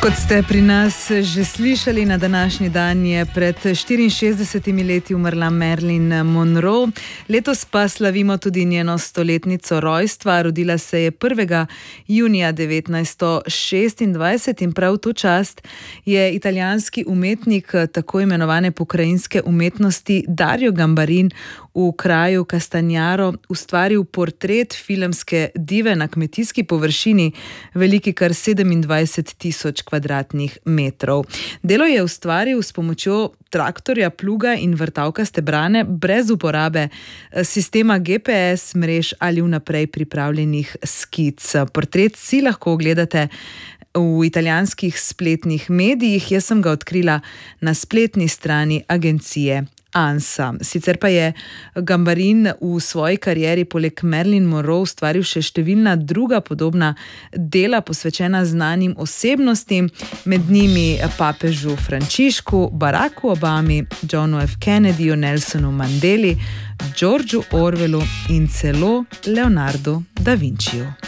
Kot ste pri nas že slišali, na današnji dan je pred 64 leti umrla Marilyn Monroe. Letos pa slavimo tudi njeno stoletnico rojstva. Rodila se je 1. junija 1926 in prav to čast je italijanski umetnik tako imenovane pokrajinske umetnosti Dario Gambarin v kraju Castagnaro ustvaril portret filmske dive na kmetijski površini, veliki kar 27.000 kvadratnih metrov. Delo je ustvaril s pomočjo traktorja, pluga in vrtavkaste brane, brez uporabe sistema GPS, mrež ali vnaprej pripravljenih skic. Portret si lahko ogledate v italijanskih spletnih medijih. Jaz sem ga odkrila na spletni strani agencije ANSA. Sicer pa je Gambarin v svoji karieri poleg Marilyn Monroe ustvaril še številna druga podobna dela, posvečena znanim osebnostim, med njimi papežu Frančišku, Baracku Obami, Johnu F. Kennedyju, Nelsonu Mandeli, Georgeu Orwellu in celo Leonardu da Vinciju.